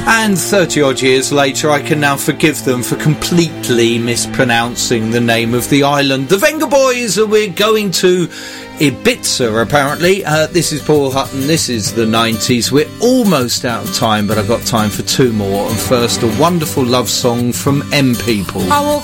And 30-odd years later, I can now forgive them for completely mispronouncing the name of the island. The Venga Boys, we're going to Ibiza, apparently. This is Paul Hutton, this is the 90s. We're almost out of time, but I've got time for two more. And first, a wonderful love song from M People. I woke